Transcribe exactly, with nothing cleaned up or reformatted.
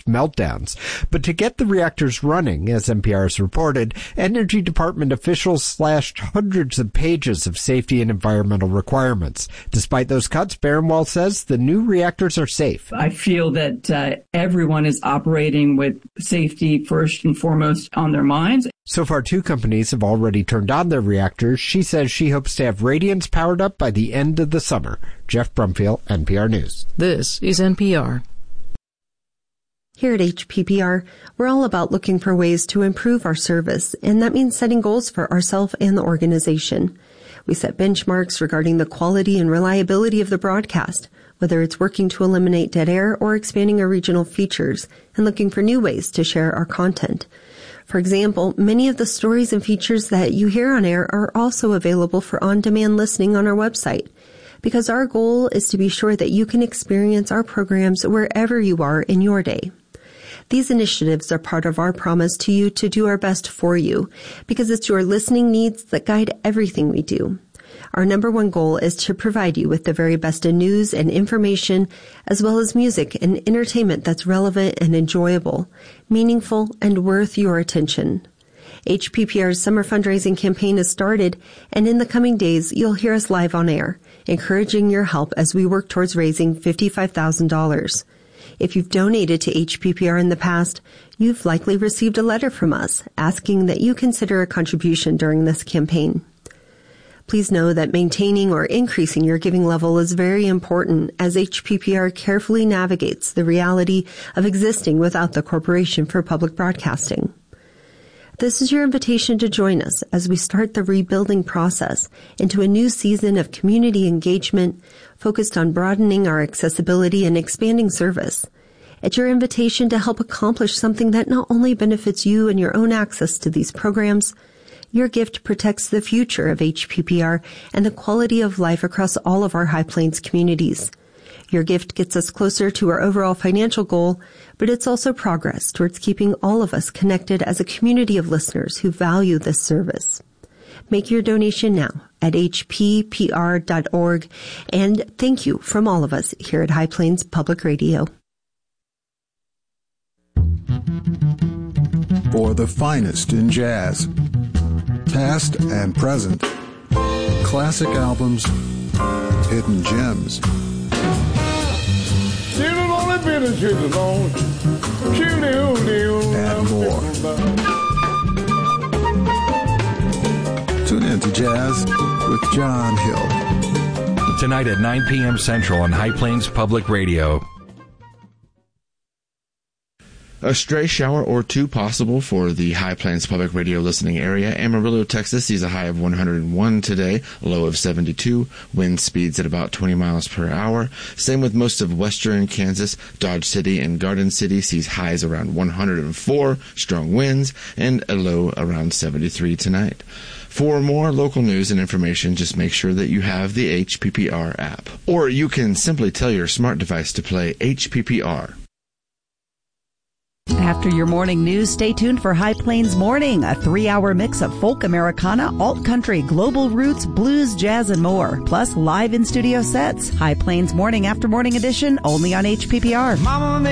meltdowns. But to get the reactors running, as N P R has reported, Energy Department officials slashed hundreds of pages of safety and environmental requirements. Despite those cuts, Barenwald says the new reactors are safe. I feel that uh, everyone is operating with safety first and foremost on their minds. So far, two companies have already turned on their reactors. She says she hopes to have Radiance powered up by the end of the summer. Jeff Brumfield, N P R News. This is N P R. Here at H P P R, we're all about looking for ways to improve our service, and that means setting goals for ourselves and the organization. We set benchmarks regarding the quality and reliability of the broadcast, whether it's working to eliminate dead air or expanding our regional features and looking for new ways to share our content. For example, many of the stories and features that you hear on air are also available for on-demand listening on our website, because our goal is to be sure that you can experience our programs wherever you are in your day. These initiatives are part of our promise to you to do our best for you, because it's your listening needs that guide everything we do. Our number one goal is to provide you with the very best in news and information, as well as music and entertainment that's relevant and enjoyable, meaningful, and worth your attention. H P P R's summer fundraising campaign has started, and in the coming days, you'll hear us live on air, encouraging your help as we work towards raising fifty-five thousand dollars. If you've donated to H P P R in the past, you've likely received a letter from us asking that you consider a contribution during this campaign. Please know that maintaining or increasing your giving level is very important as H P P R carefully navigates the reality of existing without the Corporation for Public Broadcasting. This is your invitation to join us as we start the rebuilding process into a new season of community engagement focused on broadening our accessibility and expanding service. It's your invitation to help accomplish something that not only benefits you and your own access to these programs. Your gift protects the future of H P P R and the quality of life across all of our High Plains communities. Your gift gets us closer to our overall financial goal, but it's also progress towards keeping all of us connected as a community of listeners who value this service. Make your donation now at h p p r dot org, and thank you from all of us here at High Plains Public Radio. For the finest in jazz, past and present, classic albums, hidden gems, and more. Tune in to Jazz with John Hill. Tonight at nine p.m. Central on High Plains Public Radio. A stray shower or two possible for the High Plains Public Radio listening area. Amarillo, Texas sees a high of one hundred one today, a low of seventy-two, wind speeds at about twenty miles per hour. Same with most of western Kansas. Dodge City and Garden City sees highs around one hundred four, strong winds, and a low around seventy-three tonight. For more local news and information, just make sure that you have the H P P R app. Or you can simply tell your smart device to play H P P R. After your morning news, stay tuned for High Plains Morning, a three-hour mix of folk Americana, alt country, global roots, blues, jazz, and more. Plus live in-studio sets. High Plains Morning After Morning Edition, only on H P P R. Mama